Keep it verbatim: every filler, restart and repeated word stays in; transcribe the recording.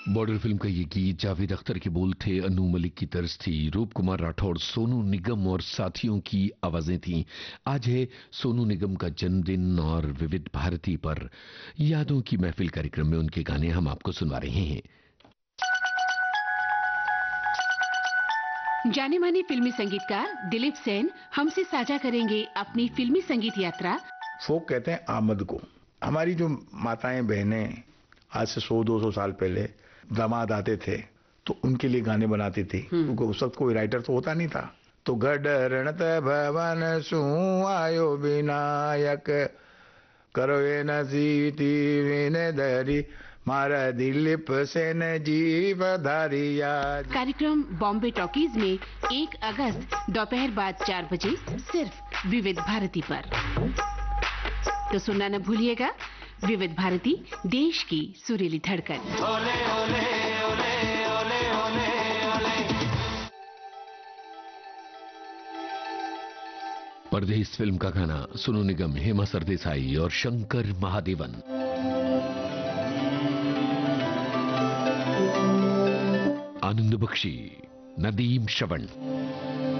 Border film का ये गीत जावेद अख्तर के बोल थे, अनु मलिक की तर्ज थी, रूप कुमार राठौड़, सोनू निगम और साथियों की आवाजें थीं। आज है सोनू निगम का जन्मदिन और विविध भारती पर यादों की महफिल कार्यक्रम में उनके गाने हम आपको सुनवा रहे हैं। जाने माने फिल्मी संगीतकार दिलीप सेन हमसे साझा करेंगे अपनी फिल्मी संगीत यात्रा। फोक कहते हैं आमद को। हमारी जो माताएं बहनें आज से सौ दो सौ साल पहले दामाद आते थे तो उनके लिए गाने बनाती थी, क्योंकि उस वक्त कोई राइटर तो होता नहीं था। तो गडरणत भवन सु आयो विनायक करो ये नसीती विने दरी मारा दिलीप सेन जी पधारिया। कार्यक्रम बॉम्बे टॉकीज में एक अगस्त दोपहर बाद चार बजे सिर्फ विविध भारती पर। तो सुनना न भूलिएगा, विविध भारती, देश की सुरीली धड़कन। ओले ओले ओले ओले ओले ओले। परदेश फिल्म का गाना सोनू निगम, हेमा सरदेसाई और शंकर महादेवन। आनंद बख्शी, नदीम श्रवण।